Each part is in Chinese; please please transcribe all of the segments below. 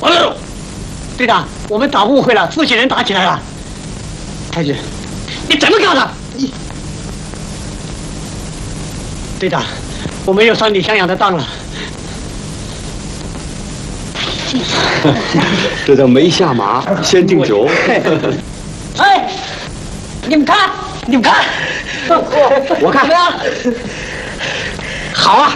哎呦， 队长，我们打误会了，自己人打起来了。太君，你怎么搞的？你，队长，我没有上李向阳的当了。 这叫没下马先敬酒。 哎，你们看，你们看，我看怎么样？好啊！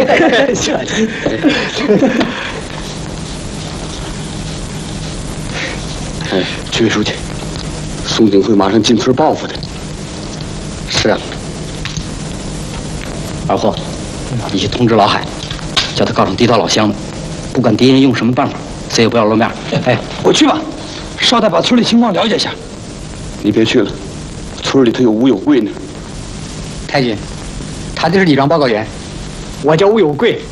区委书记，宋警会马上进村报复的。 是啊，二货，你去通知老海，叫他告上地道老乡，不管敌人用什么办法，谁也不要露面。 哎，我去吧，捎带把村里情况了解一下。 你别去了，村里头有吴有贵呢。 太君，他就是李庄报告员。 我叫吴有贵。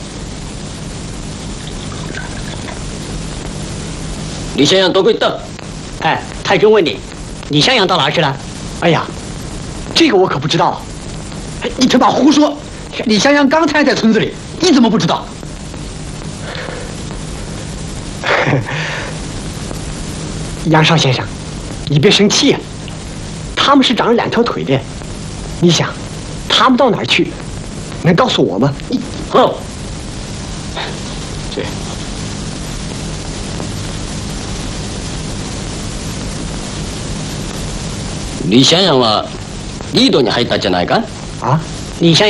李向阳多贵的。 哎，太君问你，李向阳到哪儿去了？哎呀，这个我可不知道。 哎，你他妈胡说！李向阳刚才在村子里，你怎么不知道？ 杨少先生，你别生气呀、他们是长了两条腿的，你想，他们到哪儿去？能告诉我吗？ 哦， 对。 李向阳はリードに入ったんじゃないか？ 啊，李向阳。